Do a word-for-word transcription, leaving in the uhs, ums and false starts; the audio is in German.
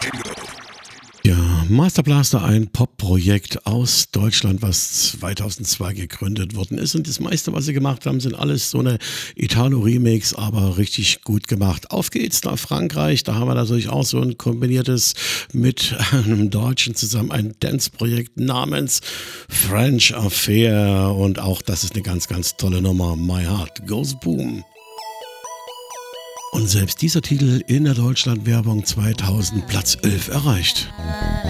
Ja, Master Blaster, ein Popprojekt aus Deutschland, was zweitausendzwei gegründet worden ist. Und das meiste, was sie gemacht haben, sind alles so eine Italo-Remix, aber richtig gut gemacht. Auf geht's nach Frankreich. Da haben wir natürlich auch so ein kombiniertes mit einem Deutschen zusammen ein Dance-Projekt namens French Affair. Und auch das ist eine ganz, ganz tolle Nummer. My Heart Goes Boom. Und selbst dieser Titel in der Deutschlandwerbung zweitausend Platz elf erreicht.